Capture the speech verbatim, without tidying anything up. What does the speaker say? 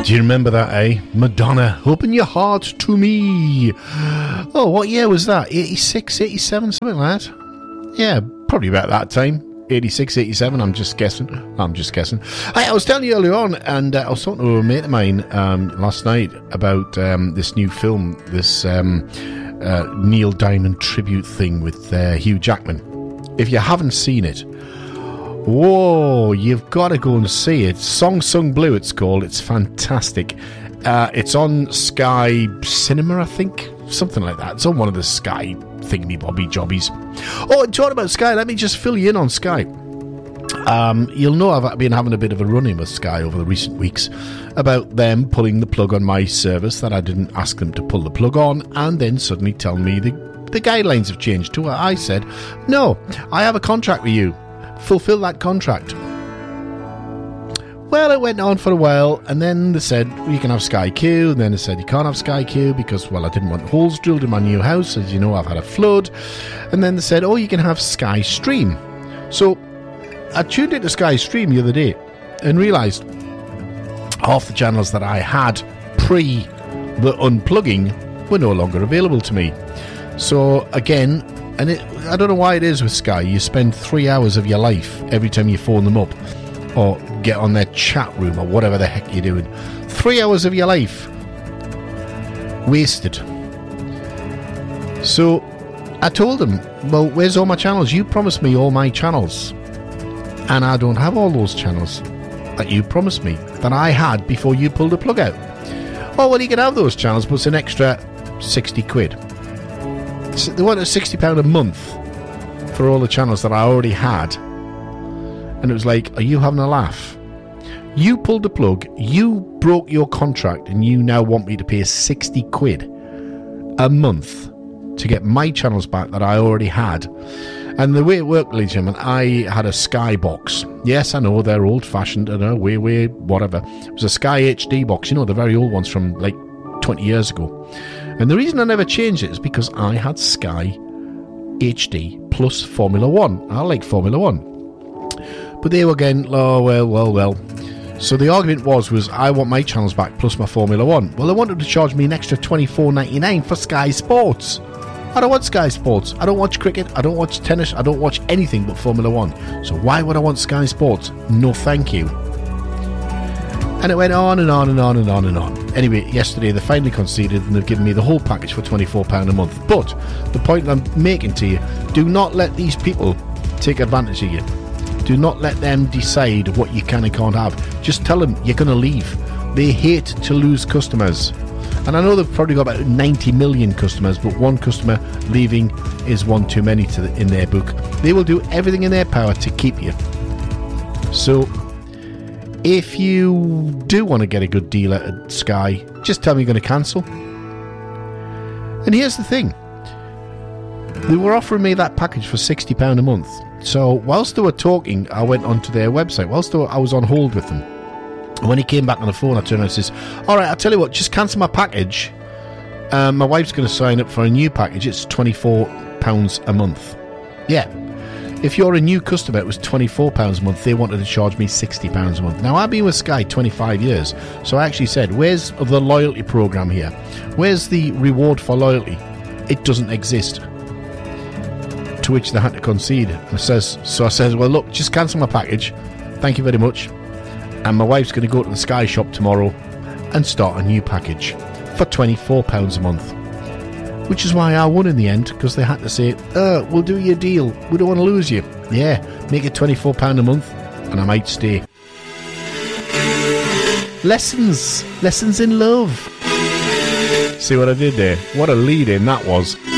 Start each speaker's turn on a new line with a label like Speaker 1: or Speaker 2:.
Speaker 1: Do you remember that, eh? Madonna, open your heart to me. Oh, what year was that? eighty-six, eighty-seven, something like that? Yeah, probably about that time. eighty-six, eighty-seven, I'm just guessing. I'm just guessing. I, I was telling you earlier on, and uh, I was talking to a mate of mine um, last night about um, this new film, this um, uh, Neil Diamond tribute thing with uh, Hugh Jackman. If you haven't seen it, whoa, you've got to go and see it. Song Sung Blue, it's called. It's fantastic. Uh, it's on Sky Cinema, I think. Something like that. It's on one of the Sky thingy-bobby jobbies. Oh, and talking about Sky, let me just fill you in on Sky. Um, you'll know I've been having a bit of a run-in with Sky over the recent weeks about them pulling the plug on my service that I didn't ask them to pull the plug on, and then suddenly tell me the, the guidelines have changed to what I said. No, I have a contract with you. Fulfill that contract. Well, it went on for a while, and then they said, well, you can have Sky Q, and then they said you can't have Sky Q because, well, I didn't want holes drilled in my new house. As you know, I've had a flood. And then they said, oh, you can have Sky Stream. So I tuned into Sky Stream the other day and realised half the channels that I had pre the unplugging were no longer available to me. So again, and it, I don't know why it is with Sky, you spend three hours of your life every time you phone them up or get on their chat room or whatever the heck you're doing. Three hours of your life wasted. So I told them, well, where's all my channels? You promised me all my channels, and I don't have all those channels that you promised me that I had before you pulled the plug out. Oh, well, you can have those channels, but it's an extra sixty quid. So they wanted sixty pounds a month for all the channels that I already had. And it was like, are you having a laugh? You pulled the plug, you broke your contract, and you now want me to pay sixty quid a month to get my channels back that I already had. And the way it worked, ladies and gentlemen, I had a Sky box. Yes, I know, they're old-fashioned, I know, way, way, whatever. It was a Sky H D box, you know, the very old ones from, like, twenty years ago. And the reason I never changed it is because I had Sky H D plus Formula One. I like Formula One. But they were getting, oh, well, well, well. So the argument was, was I want my channels back plus my Formula One. Well, they wanted to charge me an extra twenty-four ninety-nine for Sky Sports. I don't want Sky Sports. I don't watch cricket. I don't watch tennis. I don't watch anything but Formula One. So why would I want Sky Sports? No, thank you. And it went on and on and on and on and on. Anyway, yesterday they finally conceded and they've given me the whole package for twenty-four pounds a month. But the point I'm making to you, do not let these people take advantage of you. Do not let them decide what you can and can't have. Just tell them you're going to leave. They hate to lose customers. And I know they've probably got about ninety million customers, but one customer leaving is one too many to the, in their book. They will do everything in their power to keep you. So if you do want to get a good deal at Sky, just tell me you're going to cancel. And here's the thing. They were offering me that package for sixty pounds a month. So whilst they were talking, I went onto their website. Whilst they were, I was on hold with them. And when he came back on the phone, I turned around and says, all right, I'll tell you what, just cancel my package. Um, my wife's going to sign up for a new package. It's twenty-four pounds a month. Yeah. If you're a new customer, it was twenty-four pounds a month. They wanted to charge me sixty pounds a month. Now, I've been with Sky twenty-five years. So I actually said, where's the loyalty program here? Where's the reward for loyalty? It doesn't exist. To which they had to concede. And says, so I says, well, look, just cancel my package. Thank you very much. And my wife's going to go to the Sky shop tomorrow and start a new package for twenty-four pounds a month. Which is why I won in the end, because they had to say, uh, we'll do your deal. We don't want to lose you. Yeah, make it twenty-four pounds a month and I might stay. Lessons. Lessons in love. See what I did there? What a lead in that was.